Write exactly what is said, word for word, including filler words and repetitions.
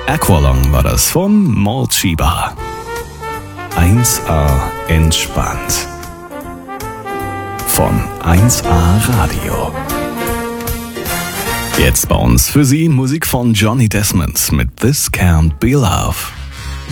Aqualung war das von Morchiba. eins A entspannt. Von eins A Radio. Jetzt bei uns für Sie Musik von Johnny Desmond mit This Can't Be Love.